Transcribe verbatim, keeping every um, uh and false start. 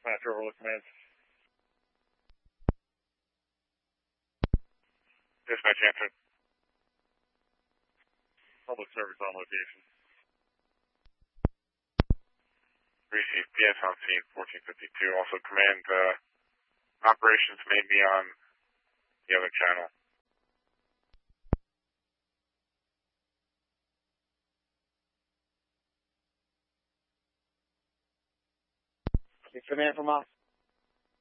Dispatcher, overlook command. Dispatch answered. Public service on location. Received P S on scene, fourteen fifty-two. Also command uh, operations may be on the other channel. Command from us.